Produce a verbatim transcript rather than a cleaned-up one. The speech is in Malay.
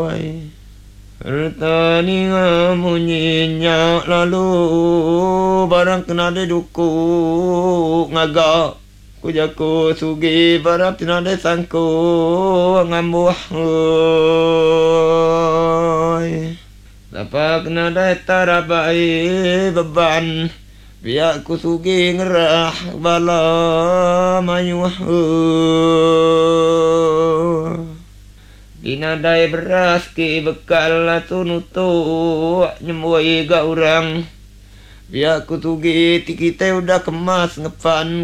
Harta ni ngamunyinya lalu barang kena de duku ngagak ku jaku sugi barang kena de sangku ngambuh oi lapa kena de tarabai beban biak ku sugi ngerah bala mayuh dinadai beras ki bekal tu nutu nyemui ga orang biak ku tugi kita udah kemas ngepan